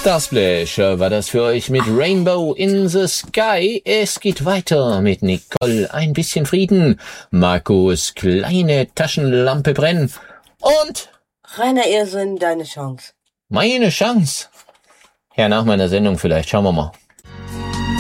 Starsplash war das für euch mit Rainbow in the Sky. Es geht weiter mit Nicole, ein bisschen Frieden, Markus, kleine Taschenlampe brennen und Rainer Irrsinn, deine Chance. meine Chance. Ja, nach meiner Sendung vielleicht, schauen wir mal.